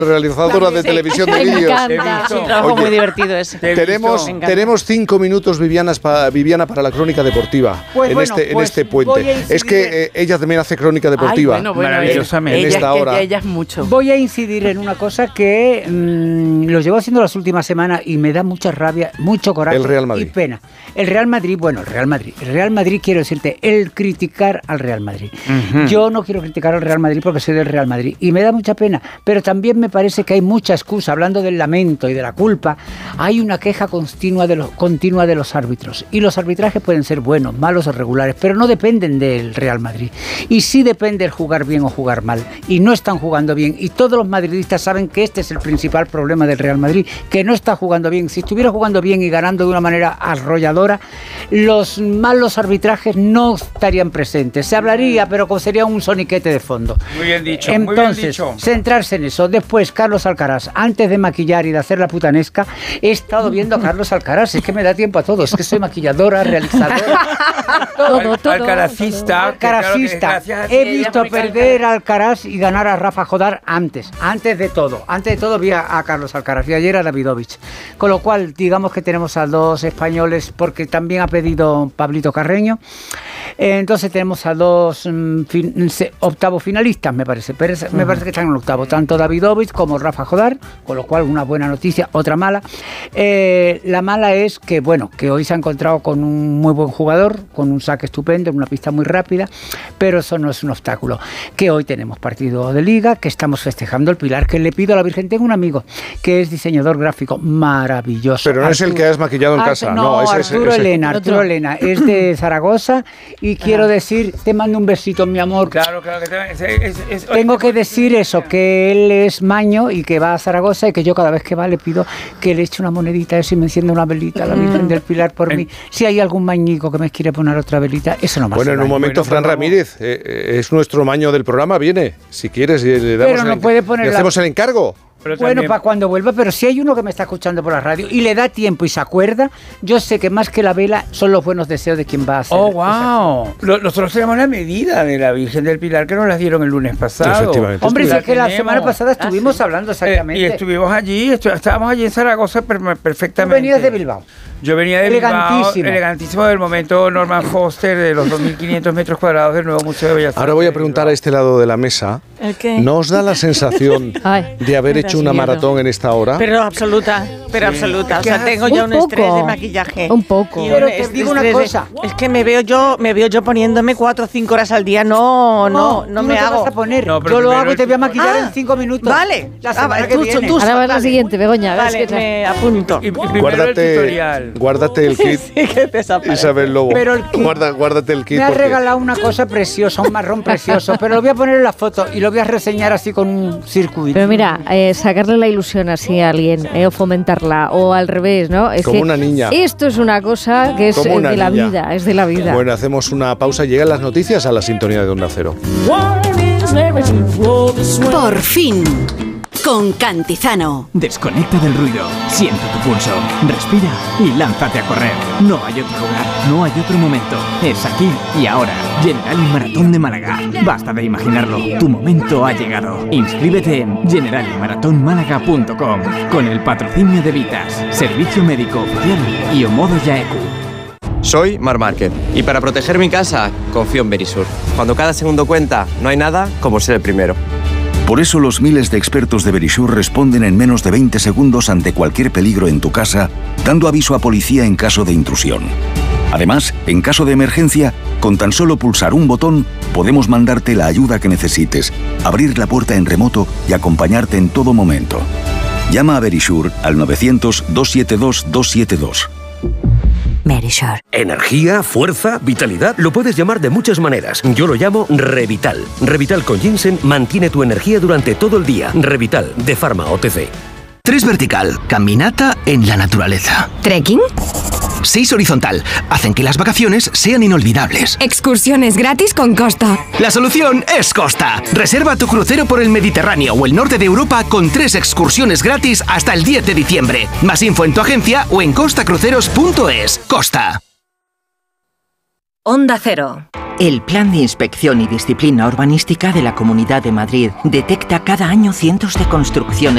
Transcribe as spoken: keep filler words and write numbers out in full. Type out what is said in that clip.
realizadora de televisión de vídeos. Me encanta, es un trabajo Oye, muy divertido ese. Tenemos, tenemos cinco minutos, Viviana, pa, Viviana, para la crónica deportiva pues en, bueno, este, pues en este puente. Es que eh, ella también hace crónica deportiva. Ay, bueno, bueno, maravillosamente. En ella, esta hora. Ella, ella es mucho. Voy a incidir en una cosa que mmm, lo llevo haciendo las últimas semanas y me da mucha rabia, mucho coraje el Real Madrid. y pena. El Real Madrid, bueno, el Real Madrid. El Real Madrid, quiero decirte, el criticar al Real Madrid. Uh-huh. Yo no quiero criticar al Real Madrid porque soy del Real Madrid y me da mucha pena, pero también me parece que hay mucha excusa, hablando del lamento y de la culpa, hay una queja continua de, los, continua de los árbitros. Y los arbitrajes pueden ser buenos, malos o regulares, pero no dependen del Real Madrid. Y sí depende el jugar bien o jugar mal. Y no están jugando bien. Y todos los madridistas saben que este es el principal problema del Real Madrid, que no está jugando bien. Si estuviera jugando bien y ganando de una manera arrolladora, los malos arbitrajes no estarían presentes. Se hablaría, pero sería un soniquete de fondo. Muy bien dicho. Entonces, muy bien dicho. Centrarse en eso. Después, Carlos Alcaraz, antes de maquillar y de hacer la putanesca, he estado viendo a Carlos Alcaraz. Es que me da tiempo a todo. Es que soy maquilladora, realizadora. todo, todo. Alcarazista. Alcarazista. He visto perder a Alcaraz y ganar a Rafa Jodar antes. Antes de todo. Antes de todo vi a, a Carlos Alcaraz y ayer a Davidovich. Con lo cual, digamos que tenemos a dos españoles, porque también ha pedido Pablito Carreño. Entonces tenemos a dos mm, fin, octavos finalistas, me parece. Pero es, uh-huh. me parece que están en el octavo, tanto Davidovich como Rafa Jodar, con lo cual una buena noticia, otra mala. Eh, la mala es que, bueno, que hoy se ha encontrado con un muy buen jugador, con un saque estupendo, en una pista muy rápida, pero eso no es un obstáculo. Que hoy tenemos partido de liga, que estamos festejando el Pilar, que le pido a la Virgen. Tengo un amigo que es diseñador gráfico maravilloso. Pero no Arturo, es el que has maquillado en casa, no, no, ese, Arturo ese, ese. Elena, Arturo Elena, es de Zaragoza y Ajá. quiero decir, te mando un besito, mi amor. Claro, claro. Que te, es, es, es, Tengo que decir eso, que él es maño y que va a Zaragoza y que yo cada vez que va le pido que le eche una monedita eso y me encienda una velita a la Virgen del Pilar por mí. Si hay algún mañico que me quiere poner otra velita, eso no me Bueno, en un momento, bueno, Fran Ramírez, eh, es nuestro maño del programa, viene. Si quieres, le damos pero no el, puede poner le hacemos la... el encargo. Pero bueno, para cuando vuelva, pero si hay uno que me está escuchando por la radio y le da tiempo y se acuerda, yo sé que más que la vela son los buenos deseos de quien va a hacer. ¡Oh, wow! Lo, nosotros tenemos la medida de la Virgen del Pilar que nos la dieron el lunes pasado. Efectivamente. Hombre, si es que la tenemos. semana pasada estuvimos ah, ¿sí? hablando exactamente. Eh, y estuvimos allí, estu estábamos allí en Zaragoza perfectamente. Tú venías de Bilbao. Yo venía de elegantísimo. Bilbao, elegantísimo del momento Norman Foster de los dos mil quinientos metros cuadrados del nuevo Museo de Bellas Artes. Ahora voy a preguntar a este lado de la mesa. ¿El qué? ¿No os da la sensación Ay, de haber hecho una miedo. maratón en esta hora? Pero absoluta, pero sí. absoluta. O sea, tengo ya un, un estrés de maquillaje. Un poco. Pero te digo una cosa. De, es que me veo yo, me veo yo poniéndome cuatro o cinco horas al día. No, no, no, no me no hago. Te vas a poner. No, yo lo hago y te voy a maquillar ah, en cinco minutos. Vale. La semana ah, que tú, viene. Tú, Ahora va la vale. siguiente, Begoña. Vale, me apunto. Y, y guárdate, guárdate el kit. Sí, que te Isabel Lobo. Pero el kit, Guarda, guárdate el kit. Me ha porque... regalado una cosa preciosa, un marrón precioso, pero lo voy a poner en la foto y lo voy a reseñar así con un circuito. Pero mira, eh, sacarle la ilusión así a alguien, eh, o fomentarla, o al revés, ¿no? Es como que una niña. Esto es una cosa que es eh, de niña. la vida, es de la vida. Bueno, hacemos una pausa y llegan las noticias a la sintonía de Onda Cero. Por fin. Con Cantizano. Desconecta del ruido, siente tu pulso, respira y lánzate a correr. No hay otro lugar, no hay otro momento. Es aquí y ahora. General Maratón de Málaga. Basta de imaginarlo, tu momento ha llegado. Inscríbete en general maratón málaga punto com con el patrocinio de Vitas, Servicio Médico Oficial y Omodo Yaeku. Soy Mar Márquez y para proteger mi casa confío en Verisur. Cuando cada segundo cuenta, no hay nada como ser el primero. Por eso los miles de expertos de Verisur responden en menos de veinte segundos ante cualquier peligro en tu casa, dando aviso a policía en caso de intrusión. Además, en caso de emergencia, con tan solo pulsar un botón, podemos mandarte la ayuda que necesites, abrir la puerta en remoto y acompañarte en todo momento. Llama a Verisur al novecientos, doscientos setenta y dos, doscientos setenta y dos. Verisur. Energía, fuerza, vitalidad, lo puedes llamar de muchas maneras. Yo lo llamo Revital. Revital con ginseng mantiene tu energía durante todo el día. Revital, de Pharma O T C. Tres vertical, caminata en la naturaleza. ¿Trekking? Seis horizontal, hacen que las vacaciones sean inolvidables. Excursiones gratis con Costa. La solución es Costa. Reserva tu crucero por el Mediterráneo o el norte de Europa con tres excursiones gratis hasta el diez de diciembre. Más info en tu agencia o en costa cruceros punto es. Costa. Onda Cero. El Plan de Inspección y Disciplina Urbanística de la Comunidad de Madrid detecta cada año cientos de construcciones